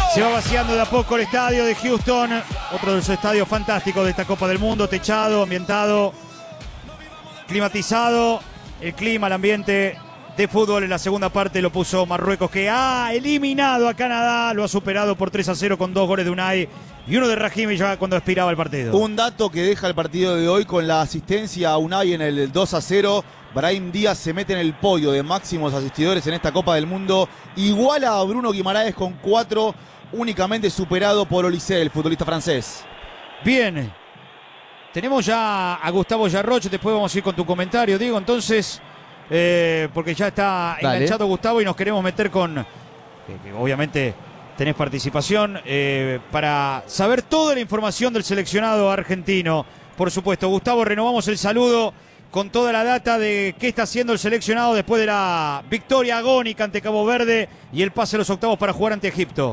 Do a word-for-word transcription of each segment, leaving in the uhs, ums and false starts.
Se va vaciando de a poco el estadio de Houston, otro de los estadios fantásticos de esta Copa del Mundo, techado, ambientado, climatizado. El clima, el ambiente de fútbol en la segunda parte lo puso Marruecos, que ha eliminado a Canadá, lo ha superado por tres a cero con dos goles de Unai y uno de Rahimi ya cuando expiraba el partido. Un dato que deja el partido de hoy con la asistencia a Unai en el dos a cero. Brahim Díaz se mete en el podio de máximos asistidores en esta Copa del Mundo. Iguala a Bruno Guimaraes con cuatro, únicamente superado por Olise, el futbolista francés. Bien, tenemos ya a Gustavo Yarroch, después vamos a ir con tu comentario, Diego, entonces, eh, porque ya está Dale. enganchado Gustavo y nos queremos meter con, que, que obviamente tenés participación, eh, para saber toda la información del seleccionado argentino. Por supuesto, Gustavo, renovamos el saludo con toda la data de qué está haciendo el seleccionado después de la victoria agónica ante Cabo Verde y el pase a los octavos para jugar ante Egipto.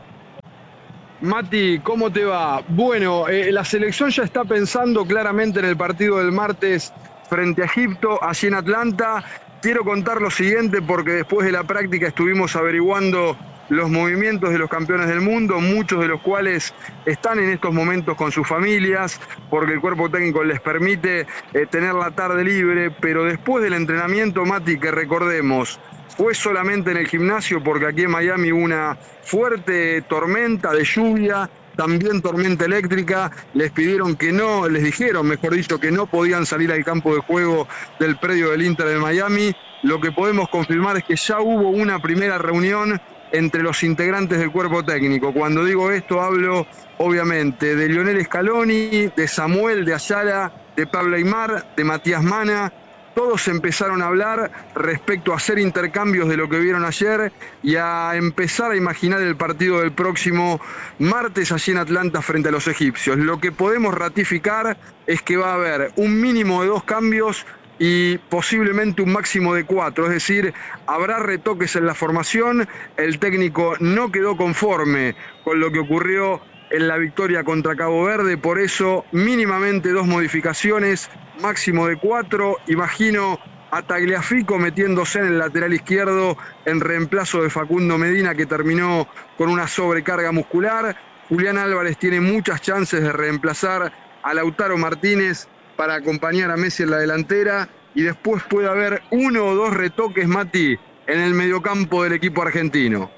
Mati, ¿cómo te va? Bueno, eh, la selección ya está pensando claramente en el partido del martes frente a Egipto, allí en Atlanta. Quiero contar lo siguiente porque después de la práctica estuvimos averiguando los movimientos de los campeones del mundo, muchos de los cuales están en estos momentos con sus familias, porque el cuerpo técnico les permite eh, tener la tarde libre, pero después del entrenamiento, Mati, que recordemos, fue solamente en el gimnasio porque aquí en Miami hubo una fuerte tormenta de lluvia, también tormenta eléctrica. Les pidieron que no, les dijeron, mejor dicho, que no podían salir al campo de juego del predio del Inter de Miami. Lo que podemos confirmar es que ya hubo una primera reunión entre los integrantes del cuerpo técnico. Cuando digo esto hablo obviamente de Lionel Scaloni, de Samuel de Ayala, de Pablo Aimar, de Matías Mana. Todos empezaron a hablar respecto a hacer intercambios de lo que vieron ayer y a empezar a imaginar el partido del próximo martes allí en Atlanta frente a los egipcios. Lo que podemos ratificar es que va a haber un mínimo de dos cambios y posiblemente un máximo de cuatro, es decir, habrá retoques en la formación. El técnico no quedó conforme con lo que ocurrió en la victoria contra Cabo Verde, por eso mínimamente dos modificaciones, máximo de cuatro. Imagino a Tagliafico metiéndose en el lateral izquierdo en reemplazo de Facundo Medina, que terminó con una sobrecarga muscular. Julián Álvarez tiene muchas chances de reemplazar a Lautaro Martínez para acompañar a Messi en la delantera, y después puede haber uno o dos retoques, Mati, en el mediocampo del equipo argentino.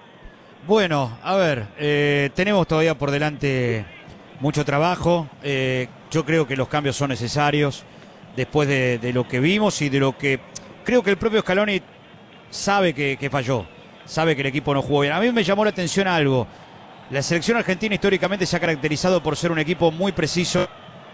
Bueno, a ver, eh, tenemos todavía por delante mucho trabajo. Eh, yo creo que los cambios son necesarios después de, de lo que vimos y de lo que creo que el propio Scaloni sabe que, que falló, sabe que el equipo no jugó bien. A mí me llamó la atención algo. La selección argentina históricamente se ha caracterizado por ser un equipo muy preciso,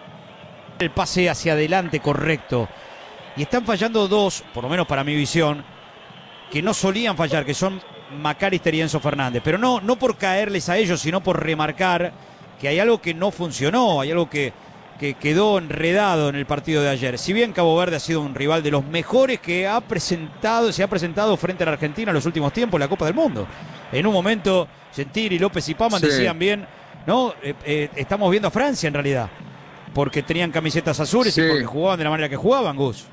el pase hacia adelante correcto, y están fallando dos, por lo menos para mi visión, que no solían fallar, que son McAllister y Enzo Fernández, pero no, no por caerles a ellos, sino por remarcar que hay algo que no funcionó, hay algo que, que quedó enredado en el partido de ayer. Si bien Cabo Verde ha sido un rival de los mejores que ha presentado, se ha presentado frente a la Argentina en los últimos tiempos en la Copa del Mundo. En un momento, Gentili, López y Paman sí decían bien, no, eh, eh, estamos viendo a Francia en realidad, porque tenían camisetas azules sí, y porque jugaban de la manera que jugaban, Gus.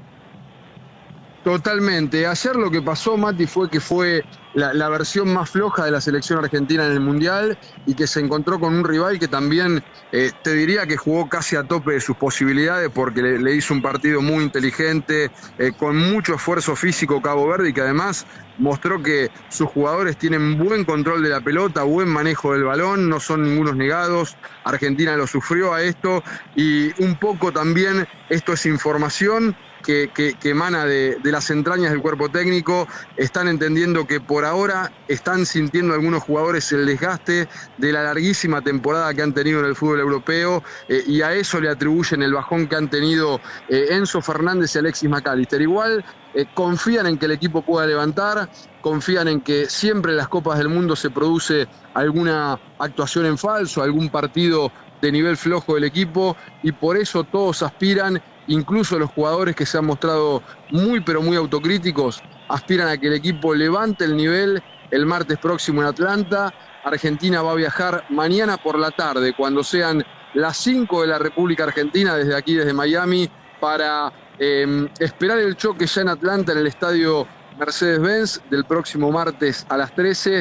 Totalmente. Ayer lo que pasó, Mati, fue que fue la, la versión más floja de la selección argentina en el Mundial y que se encontró con un rival que también, eh, te diría que jugó casi a tope de sus posibilidades, porque le, le hizo un partido muy inteligente, eh, con mucho esfuerzo físico Cabo Verde, y que además mostró que sus jugadores tienen buen control de la pelota, buen manejo del balón, no son ningunos negados. Argentina lo sufrió a esto, y un poco también esto es información que, que, que emana de, de las entrañas del cuerpo técnico. Están entendiendo que por ahora están sintiendo algunos jugadores el desgaste de la larguísima temporada que han tenido en el fútbol europeo, eh, y a eso le atribuyen el bajón que han tenido eh, Enzo Fernández y Alexis McAllister. Igual eh, confían en que el equipo pueda levantar, confían en que siempre en las Copas del Mundo se produce alguna actuación en falso, algún partido de nivel flojo del equipo, y por eso todos aspiran, incluso los jugadores que se han mostrado muy pero muy autocríticos, aspiran a que el equipo levante el nivel el martes próximo en Atlanta. Argentina va a viajar mañana por la tarde, cuando sean las cinco de la República Argentina, desde aquí, desde Miami, para eh, esperar el choque ya en Atlanta, en el estadio Mercedes-Benz, del próximo martes a las trece,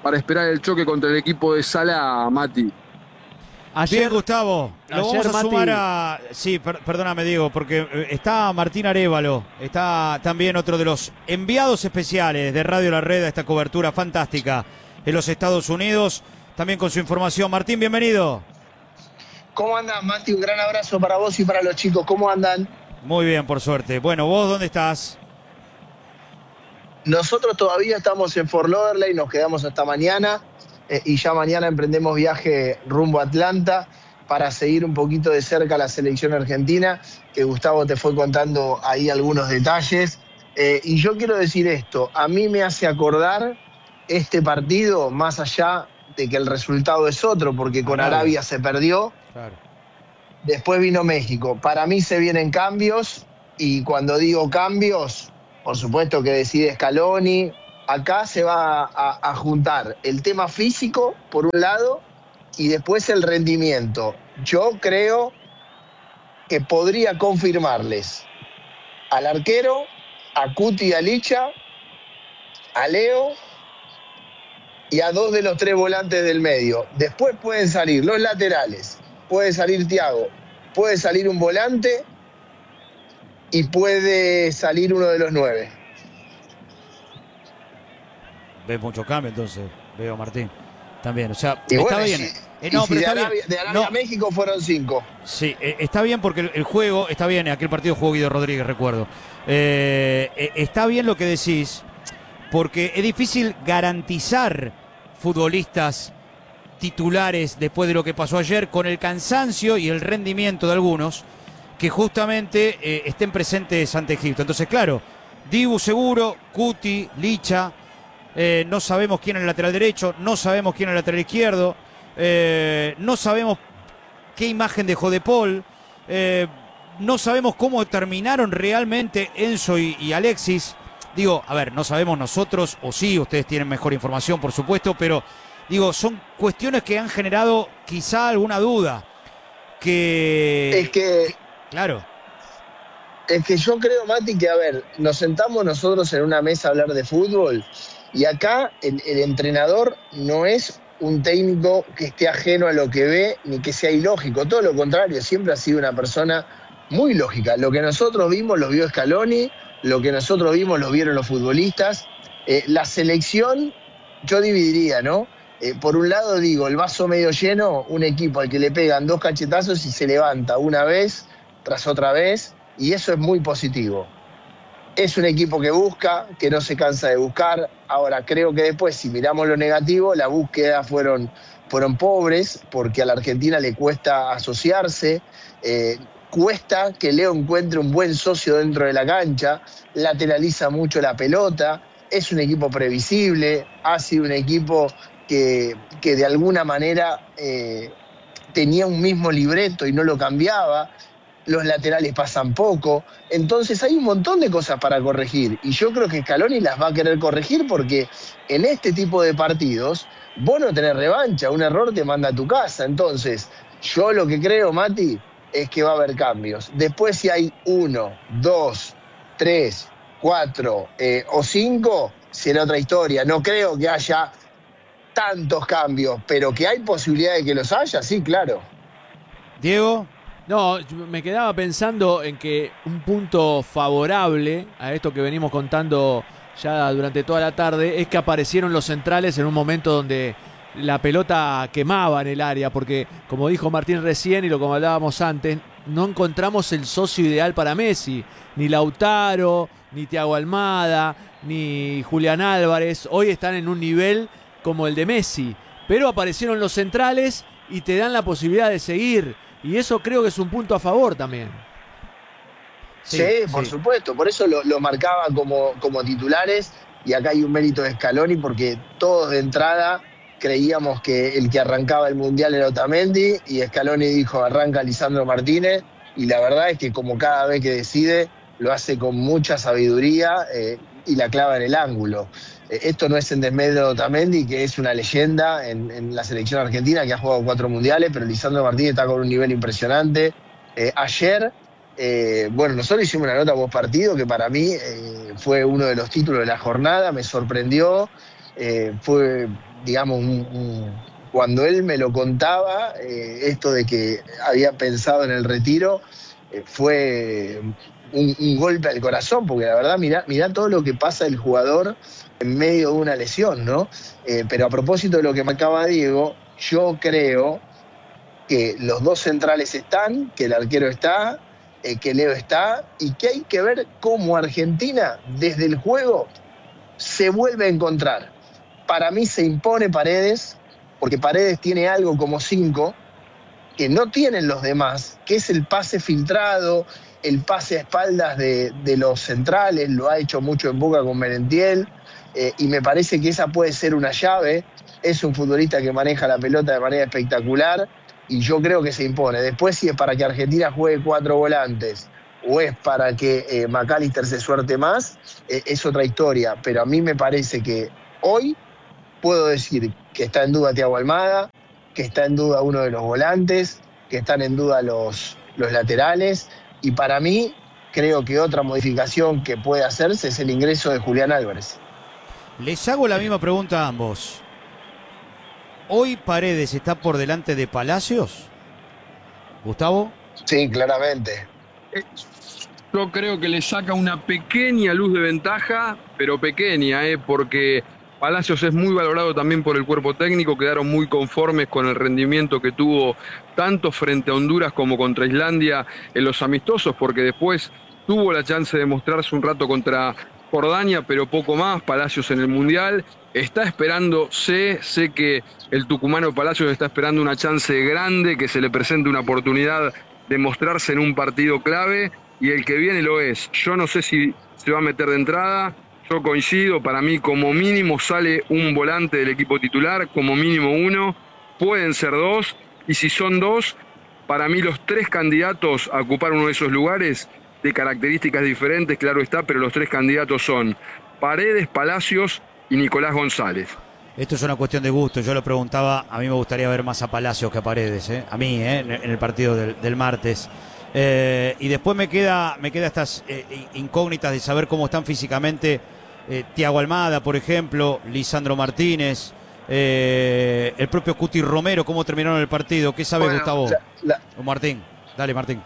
para esperar el choque contra el equipo de Salah, Mati. Ayer, Bien, Gustavo, lo ayer, vamos a Mati, sumar a... Sí, per, perdóname, Diego, porque está Martín Arévalo, está también otro de los enviados especiales de Radio La Red a esta cobertura fantástica en los Estados Unidos, también con su información. Martín, bienvenido. ¿Cómo andan, Mati? Un gran abrazo para vos y para los chicos. ¿Cómo andan? Muy bien, por suerte. Bueno, ¿vos dónde estás? Nosotros todavía estamos en Fort Lauderdale, nos quedamos hasta mañana. Eh, y ya mañana emprendemos viaje rumbo a Atlanta para seguir un poquito de cerca la selección argentina, que Gustavo te fue contando ahí algunos detalles. Eh, y yo quiero decir esto, a mí me hace acordar este partido, más allá de que el resultado es otro, porque con Arabia, Arabia se perdió, claro. Después vino México. Para mí se vienen cambios, y cuando digo cambios, por supuesto que decide Scaloni. Acá se va a, a juntar el tema físico, por un lado, y después el rendimiento. Yo creo que podría confirmarles al arquero, a Cuti y a Licha, a Leo y a dos de los tres volantes del medio. Después pueden salir los laterales, puede salir Thiago, puede salir un volante y puede salir uno de los nueve. Ves mucho cambio, entonces, veo, Martín. También, o sea, y está bueno, bien. Si, eh, no, si pero de está Arabia, bien. De Arabia no. a México fueron cinco. Sí, eh, está bien porque el, el juego, está bien, aquel partido jugó Guido Rodríguez, recuerdo. Eh, eh, está bien lo que decís, porque es difícil garantizar futbolistas titulares después de lo que pasó ayer, con el cansancio y el rendimiento de algunos, que justamente eh, estén presentes ante Egipto. Entonces, claro, Dibu seguro, Cuti, Licha, eh, no sabemos quién es el lateral derecho, no sabemos quién es el lateral izquierdo, eh, no sabemos qué imagen dejó De Paul, eh, no sabemos cómo terminaron realmente Enzo y, y Alexis. Digo, a ver, no sabemos nosotros, o sí, ustedes tienen mejor información, por supuesto, pero digo, son cuestiones que han generado quizá alguna duda. Que... Es que... Claro. Es que yo creo, Mati, que a ver, nos sentamos nosotros en una mesa a hablar de fútbol y acá el, el entrenador no es un técnico que esté ajeno a lo que ve ni que sea ilógico, todo lo contrario, siempre ha sido una persona muy lógica. Lo que nosotros vimos lo vio Scaloni, lo que nosotros vimos lo vieron los futbolistas. Eh, la selección, yo dividiría, ¿no? Eh, por un lado digo, el vaso medio lleno, un equipo al que le pegan dos cachetazos y se levanta una vez tras otra vez, y eso es muy positivo. Es un equipo que busca, que no se cansa de buscar. Ahora, creo que después, si miramos lo negativo, la búsqueda fueron, fueron pobres, porque a la Argentina le cuesta asociarse, eh, cuesta que Leo encuentre un buen socio dentro de la cancha, lateraliza mucho la pelota, es un equipo previsible, ha sido un equipo que, que de alguna manera eh, tenía un mismo libreto y no lo cambiaba. Los laterales pasan poco, entonces hay un montón de cosas para corregir, y yo creo que Scaloni las va a querer corregir, porque en este tipo de partidos vos no tenés revancha, un error te manda a tu casa. Entonces yo lo que creo, Mati, es que va a haber cambios. Después, si hay uno, dos, tres, cuatro eh, o cinco, será otra historia. No creo que haya tantos cambios, pero que hay posibilidad de que los haya, sí, claro. Diego. No, me quedaba pensando en que un punto favorable a esto que venimos contando ya durante toda la tarde es que aparecieron los centrales en un momento donde la pelota quemaba en el área, porque como dijo Martín recién y lo como hablábamos antes, no encontramos el socio ideal para Messi, ni Lautaro, ni Thiago Almada, ni Julián Álvarez, hoy están en un nivel como el de Messi, pero aparecieron los centrales y te dan la posibilidad de seguir. Y eso creo que es un punto a favor también. Sí, sí por sí. supuesto. Por eso lo, lo marcaba como, como titulares. Y acá hay un mérito de Scaloni, porque todos de entrada creíamos que el que arrancaba el Mundial era Otamendi. Y Scaloni dijo, arranca Lisandro Martínez. Y la verdad es que como cada vez que decide, lo hace con mucha sabiduría eh, y la clava en el ángulo. Esto no es en desmedro de Otamendi, que es una leyenda en, en la selección argentina, que ha jugado cuatro mundiales, pero Lisandro Martínez está con un nivel impresionante. Eh, ayer, eh, bueno, nosotros hicimos una nota post partido que para mí eh, fue uno de los títulos de la jornada, me sorprendió, eh, fue digamos, un, un, cuando él me lo contaba, eh, esto de que había pensado en el retiro, eh, fue un, un golpe al corazón, porque la verdad, mirá, mirá todo lo que pasa el jugador en medio de una lesión, ¿no? Eh, pero a propósito de lo que marcaba Diego, yo creo que los dos centrales están, que el arquero está, eh, que Leo está, y que hay que ver cómo Argentina, desde el juego, se vuelve a encontrar. Para mí se impone Paredes, porque Paredes tiene algo como cinco, que no tienen los demás, que es el pase filtrado, el pase a espaldas de, de los centrales, lo ha hecho mucho en Boca con Merentiel, eh, y me parece que esa puede ser una llave. Es un futbolista que maneja la pelota de manera espectacular, y yo creo que se impone. Después, si es para que Argentina juegue cuatro volantes o es para que eh, McAllister se suerte más, eh, es otra historia. Pero a mí me parece que hoy puedo decir que está en duda Thiago Almada, que está en duda uno de los volantes, que están en duda los, los laterales, y para mí creo que otra modificación que puede hacerse es el ingreso de Julián Álvarez. Les hago la misma pregunta a ambos. ¿Hoy Paredes está por delante de Palacios? ¿Gustavo? Sí, claramente. Yo creo que le saca una pequeña luz de ventaja, pero pequeña, ¿eh? Porque Palacios es muy valorado también por el cuerpo técnico, quedaron muy conformes con el rendimiento que tuvo tanto frente a Honduras como contra Islandia en los amistosos, porque después tuvo la chance de mostrarse un rato contra Jordania, pero poco más. Palacios en el Mundial está esperando, sé, sé que el tucumano Palacios está esperando una chance grande, que se le presente una oportunidad de mostrarse en un partido clave, y el que viene lo es. Yo no sé si se va a meter de entrada, yo coincido, para mí como mínimo sale un volante del equipo titular, como mínimo uno, pueden ser dos, y si son dos, para mí los tres candidatos a ocupar uno de esos lugares, de características diferentes, claro está, pero los tres candidatos son Paredes, Palacios y Nicolás González. Esto es una cuestión de gusto. Yo lo preguntaba, a mí me gustaría ver más a Palacios que a Paredes, ¿eh? A mí, ¿eh? en el partido del, del martes. Eh, y después me queda, me queda estas eh, incógnitas de saber cómo están físicamente eh, Thiago Almada, por ejemplo, Lisandro Martínez, eh, el propio Cuti Romero, cómo terminaron el partido. ¿Qué sabe Bueno, Gustavo? la, la... O Martín. Dale, Martín.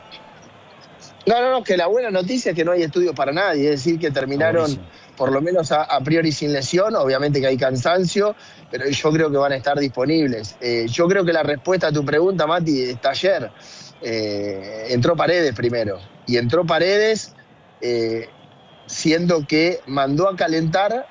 No, no, no, que la buena noticia es que no hay estudios para nadie, es decir, que terminaron por lo menos a, a priori sin lesión, obviamente que hay cansancio, pero yo creo que van a estar disponibles. Eh, yo creo que la respuesta a tu pregunta, Mati, está ayer. Eh, entró Paredes primero, y entró Paredes eh, siendo que mandó a calentar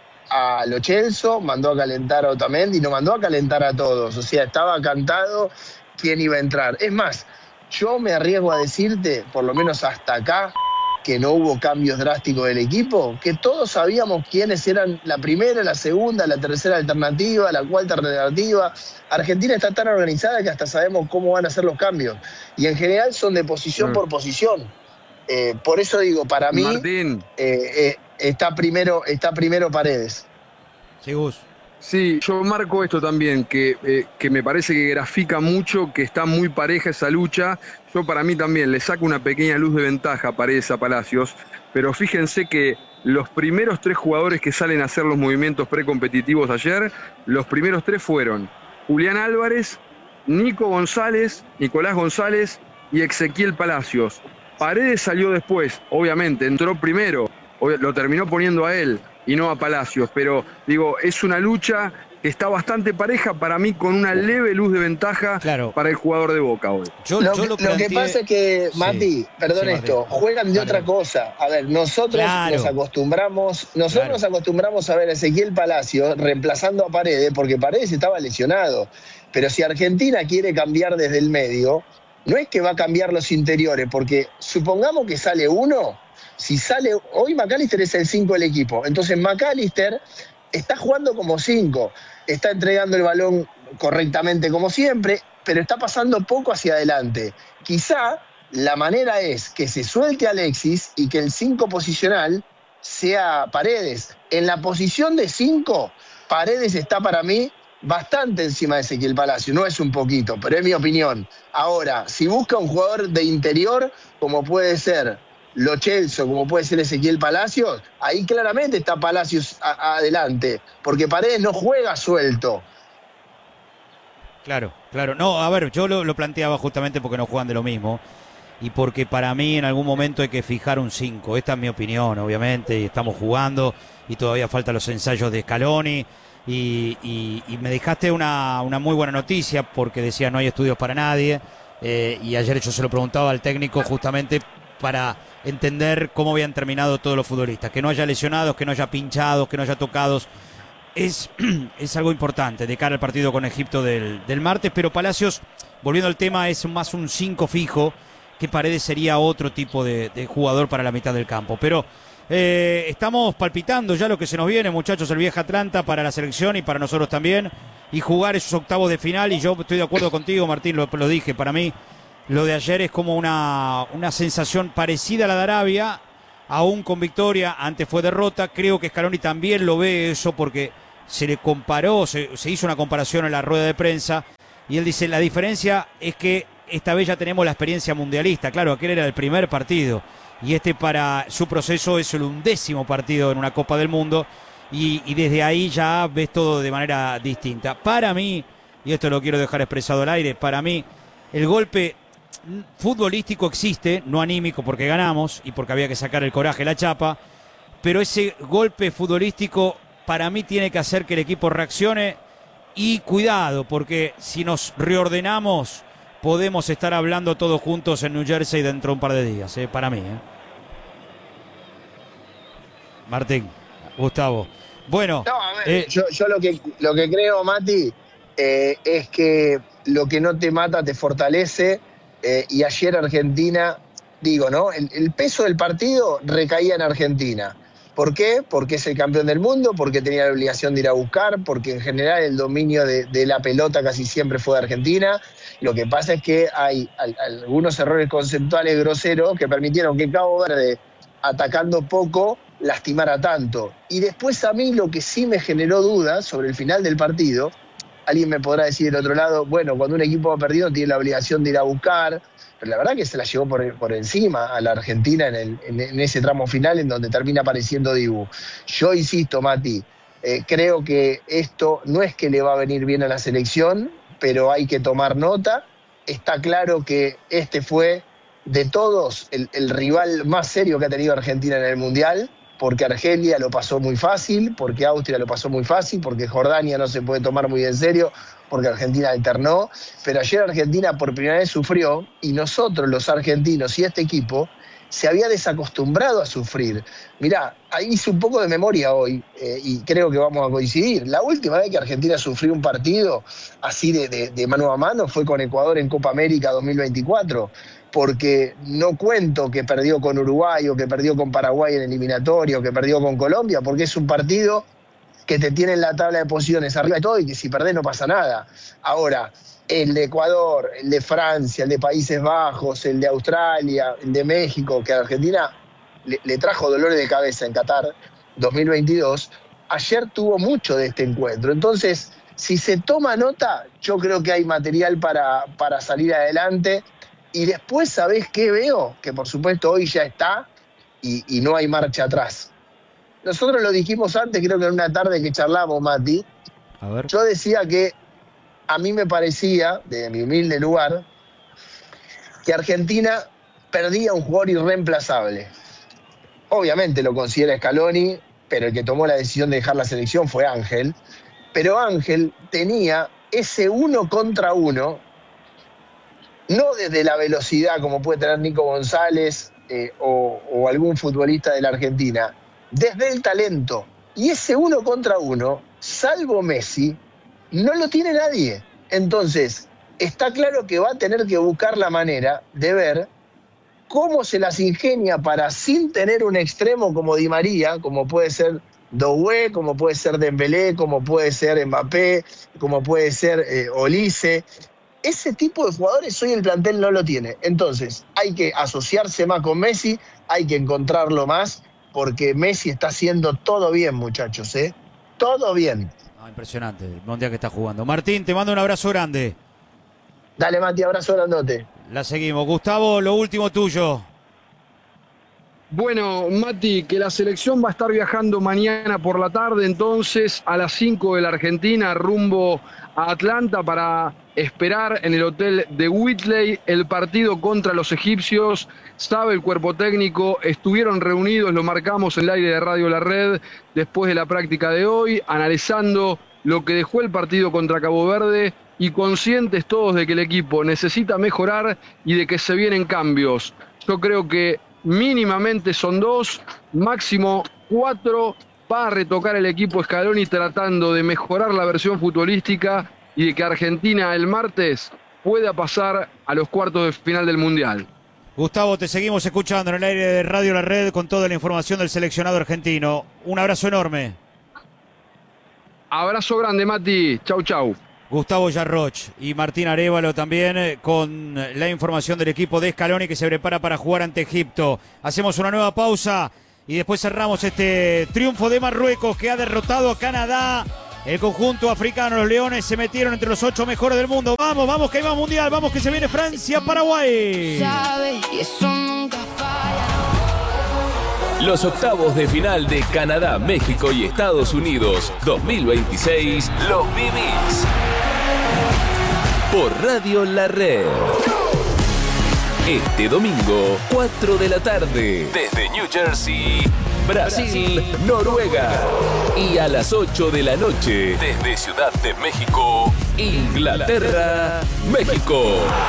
a Lo Celso, mandó a calentar a Otamendi, no mandó a calentar a todos, o sea, estaba cantado quién iba a entrar. Es más, yo me arriesgo a decirte, por lo menos hasta acá, que no hubo cambios drásticos del equipo, que todos sabíamos quiénes eran la primera, la segunda, la tercera alternativa, la cuarta alternativa. Argentina está tan organizada que hasta sabemos cómo van a ser los cambios. Y en general son de posición mm. por posición. Eh, por eso digo, para mí, Martín. Eh, eh, está, primero, está primero Paredes. Sí, Gus. Sí, yo marco esto también, que, eh, que me parece que grafica mucho, que está muy pareja esa lucha. Yo para mí también le saco una pequeña luz de ventaja a Paredes a Palacios, pero fíjense que los primeros tres jugadores que salen a hacer los movimientos precompetitivos ayer, los primeros tres fueron Julián Álvarez, Nico González, Nicolás González y Ezequiel Palacios. Paredes salió después, obviamente, entró primero, lo terminó poniendo a él y no a Palacios, pero digo, es una lucha que está bastante pareja, para mí con una leve luz de ventaja claro. para el jugador de Boca hoy. Yo, lo, yo lo, planteé... lo que pasa es que, Mati, sí, perdón sí, esto, Martín. juegan de Dale. otra cosa. A ver, nosotros claro. nos acostumbramos, nosotros claro. nos acostumbramos a ver a Ezequiel Palacios reemplazando a Paredes, porque Paredes estaba lesionado. Pero si Argentina quiere cambiar desde el medio, no es que va a cambiar los interiores, porque supongamos que sale uno. Si sale, hoy McAllister es el cinco del equipo, entonces McAllister está jugando como cinco, está entregando el balón correctamente como siempre, pero está pasando poco hacia adelante. Quizá la manera es que se suelte Alexis y que el cinco posicional sea Paredes. En la posición de cinco, Paredes está para mí bastante encima de Ezequiel Palacio, no es un poquito, pero es mi opinión. Ahora, si busca un jugador de interior, como puede ser Lo Celso, como puede ser Ezequiel Palacios, ahí claramente está Palacios a, a adelante, porque Paredes no juega suelto. Claro, claro. No, a ver, yo lo, lo planteaba justamente porque no juegan de lo mismo y porque para mí en algún momento hay que fijar un cinco. Esta es mi opinión, obviamente, y estamos jugando y todavía faltan los ensayos de Scaloni. Y, y, y me dejaste una, una muy buena noticia porque decía no hay estudios para nadie. Eh, y ayer yo se lo preguntaba al técnico justamente para entender cómo habían terminado todos los futbolistas. Que no haya lesionados, que no haya pinchados, que no haya tocados. Es, es algo importante de cara al partido con Egipto del, del martes. Pero Palacios, volviendo al tema, es más un cinco fijo. Que Paredes sería otro tipo de, de jugador para la mitad del campo. Pero eh, estamos palpitando ya lo que se nos viene, muchachos, el Vieja Atlanta para la selección y para nosotros también. Y jugar esos octavos de final. Y yo estoy de acuerdo contigo, Martín, lo, lo dije. Para mí, lo de ayer es como una, una sensación parecida a la de Arabia, aún con victoria, antes fue derrota. Creo que Scaloni también lo ve eso porque se le comparó, se, se hizo una comparación en la rueda de prensa y él dice, la diferencia es que esta vez ya tenemos la experiencia mundialista. Claro, aquel era el primer partido y este para su proceso es el undécimo partido en una Copa del Mundo y, y desde ahí ya ves todo de manera distinta. Para mí, y esto lo quiero dejar expresado al aire, para mí el golpe futbolístico existe, no anímico porque ganamos y porque había que sacar el coraje, la chapa, pero ese golpe futbolístico para mí tiene que hacer que el equipo reaccione y cuidado, porque si nos reordenamos podemos estar hablando todos juntos en New Jersey dentro de un par de días, ¿eh? Para mí. ¿eh? Martín, Gustavo. Bueno, no, a ver, eh, yo, yo lo que lo que creo, Mati, eh, es que lo que no te mata te fortalece. Eh, y ayer Argentina, digo, ¿no? El, el peso del partido recaía en Argentina. ¿Por qué? Porque es el campeón del mundo, porque tenía la obligación de ir a buscar, porque en general el dominio de, de la pelota casi siempre fue de Argentina. Lo que pasa es que hay al, algunos errores conceptuales groseros que permitieron que Cabo Verde, atacando poco, lastimara tanto. Y después a mí lo que sí me generó dudas sobre el final del partido. Alguien me podrá decir del otro lado, bueno, cuando un equipo ha perdido tiene la obligación de ir a buscar, pero la verdad que se la llevó por, por encima a la Argentina en, el, en, en ese tramo final en donde termina apareciendo Dibu. Yo insisto, Mati, eh, creo que esto no es que le va a venir bien a la selección, pero hay que tomar nota. Está claro que este fue, de todos, el, el rival más serio que ha tenido Argentina en el Mundial, porque Argelia lo pasó muy fácil, porque Austria lo pasó muy fácil, porque Jordania no se puede tomar muy en serio, porque Argentina alternó, pero ayer Argentina por primera vez sufrió, y nosotros los argentinos y este equipo se había desacostumbrado a sufrir. Mirá, ahí hice un poco de memoria hoy, eh, y creo que vamos a coincidir. La última vez que Argentina sufrió un partido así de, de, de mano a mano fue con Ecuador en Copa América dos mil veinticuatro, porque no cuento que perdió con Uruguay o que perdió con Paraguay en eliminatorio o que perdió con Colombia, porque es un partido que te tiene en la tabla de posiciones arriba de todo y que si perdés no pasa nada. Ahora, el de Ecuador, el de Francia, el de Países Bajos, el de Australia, el de México, que a Argentina le, le trajo dolores de cabeza en Qatar dos mil veintidós, ayer tuvo mucho de este encuentro. Entonces, si se toma nota, yo creo que hay material para, para salir adelante. Y después, ¿sabés qué veo? Que por supuesto hoy ya está y, y no hay marcha atrás. Nosotros lo dijimos antes, creo que en una tarde que charlamos, Mati. a ver. Yo decía que a mí me parecía, de mi humilde lugar, que Argentina perdía un jugador irreemplazable. Obviamente lo considera Scaloni, pero el que tomó la decisión de dejar la selección fue Ángel. Pero Ángel tenía ese uno contra uno, no desde la velocidad como puede tener Nico González eh, o, o algún futbolista de la Argentina, desde el talento. Y ese uno contra uno, salvo Messi, no lo tiene nadie. Entonces, está claro que va a tener que buscar la manera de ver cómo se las ingenia para, sin tener un extremo como Di María, como puede ser Doué, como puede ser Dembélé, como puede ser Mbappé, como puede ser eh, Olise. Ese tipo de jugadores hoy el plantel no lo tiene. Entonces, hay que asociarse más con Messi, hay que encontrarlo más, porque Messi está haciendo todo bien, muchachos, ¿eh? Todo bien. Ah, impresionante el mundial que está jugando. Martín, te mando un abrazo grande. Dale, Mati, abrazo grandote. La seguimos. Gustavo, lo último tuyo. Bueno, Mati, que la selección va a estar viajando mañana por la tarde, entonces a las cinco de la Argentina, rumbo a Atlanta para esperar en el hotel de Whitley el partido contra los egipcios. Sabe el cuerpo técnico, estuvieron reunidos, lo marcamos en el aire de Radio La Red, después de la práctica de hoy, analizando lo que dejó el partido contra Cabo Verde y conscientes todos de que el equipo necesita mejorar y de que se vienen cambios. Yo creo que mínimamente son dos, máximo cuatro, para retocar el equipo Scaloni tratando de mejorar la versión futbolística y de que Argentina el martes pueda pasar a los cuartos de final del Mundial. Gustavo, te seguimos escuchando en el aire de Radio La Red con toda la información del seleccionado argentino. Un abrazo enorme. Abrazo grande, Mati. Chau, chau. Gustavo Yarroch y Martín Arévalo también eh, con la información del equipo de Scaloni que se prepara para jugar ante Egipto. Hacemos una nueva pausa y después cerramos este triunfo de Marruecos que ha derrotado a Canadá. El conjunto africano, los Leones, se metieron entre los ocho mejores del mundo. Vamos, vamos, que hay más mundial. Vamos, que se viene Francia-Paraguay. Los octavos de final de Canadá, México y Estados Unidos dos mil veintiséis los vivís por Radio La Red. Este domingo, cuatro de la tarde, desde New Jersey, Brasil, Noruega. Y a las ocho de la noche, desde Ciudad de México, Inglaterra, México.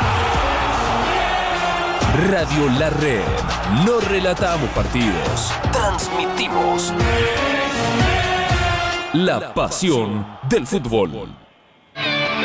Radio La Red. No relatamos partidos, transmitimos la pasión del fútbol.